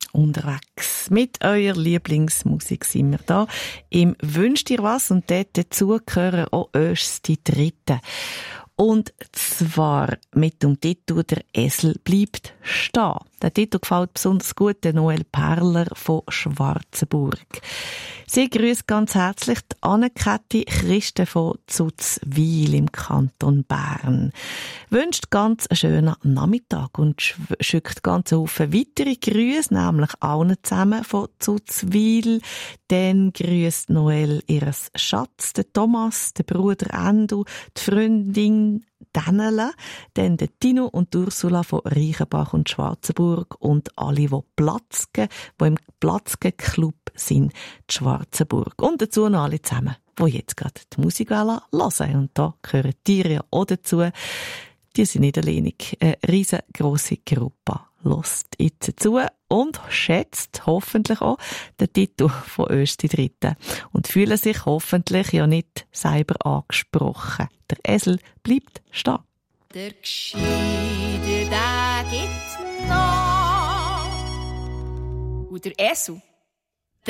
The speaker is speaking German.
unterwegs. Mit eurer Lieblingsmusik sind wir da. Im «Wünsch dir was» und dort dazu gehören auch erst die Dritte. Und zwar mit dem Titel «Der Esel bleibt stehen». Der Titel gefällt besonders gut der Noel Perler von Schwarzenburg. Sie grüßt ganz herzlich die Anne-Käthi Christen von Zutzwil im Kanton Bern. Wünscht ganz einen schönen Nachmittag und schickt ganz Haufen weitere Grüße, nämlich allen zusammen von Zutzwil. Dann grüßt Noel ihres Schatz, den Thomas, den Bruder Endo, die Freundin Dänele, dann der Tino und Ursula von Reichenbach und Schwarzenburg und alle, die Platzgen, die im Platzgen-Club sind, die Schwarzenburg. Und dazu noch alle zusammen, die jetzt gerade die Musik hören. Und da gehören die ja auch dazu. Die sind nicht alleinig. Eine riesengroße Gruppe hört jetzt zu und schätzt hoffentlich auch den Titel von «Östi Dritte» und fühlen sich hoffentlich ja nicht selber angesprochen. Der Esel bleibt stehen. Der Gescheiter, der gibt's noch. Und der Esel,